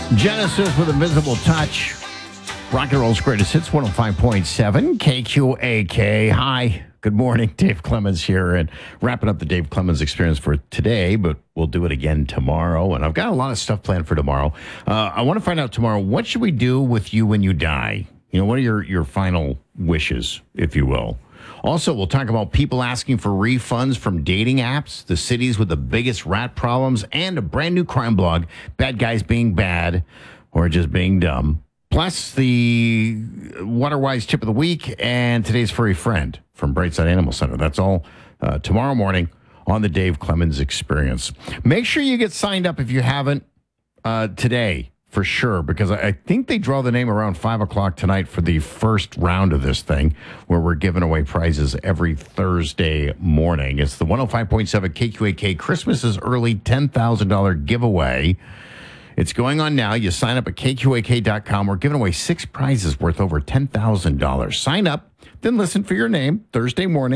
Genesis with Invisible Touch. Rock and Roll's greatest hits, 105.7 KQAK. Hi, good morning. Dave Clemens here, and wrapping up the Dave Clemens experience for today, but we'll do it again tomorrow. And I've got a lot of stuff planned for tomorrow. I want to find out tomorrow, what should we do with you when you die? You know, what are your final wishes, if you will? Also, we'll talk about people asking for refunds from dating apps, the cities with the biggest rat problems, and a brand new crime blog, Bad Guys Being Bad or Just Being Dumb. Plus, the Water-Wise Tip of the Week and today's furry friend from Brightside Animal Center. That's all tomorrow morning on the Dave Clemens Experience. Make sure you get signed up if you haven't today, for sure, because I think they draw the name around 5 o'clock tonight for the first round of this thing, where we're giving away prizes every Thursday morning. It's the 105.7 KQAK Christmas is Early $10,000 giveaway. It's going on now. You sign up at KQAK.com. We're giving away 6 prizes worth over $10,000. Sign up, then listen for your name Thursday morning.